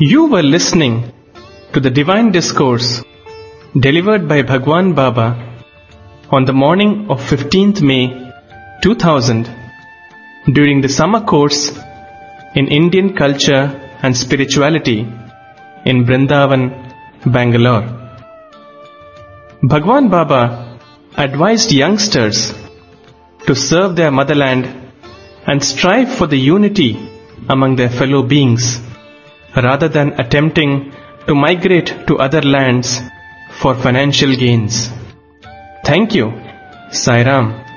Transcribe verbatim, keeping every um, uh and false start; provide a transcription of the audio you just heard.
You were listening to the Divine Discourse delivered by Bhagwan Baba on the morning of fifteenth May two thousand during the summer course in Indian Culture and Spirituality in Brindavan, Bangalore. Bhagwan Baba advised youngsters to serve their motherland and strive for the unity among their fellow beings, rather than attempting to migrate to other lands for financial gains. Thank you. Sai Ram.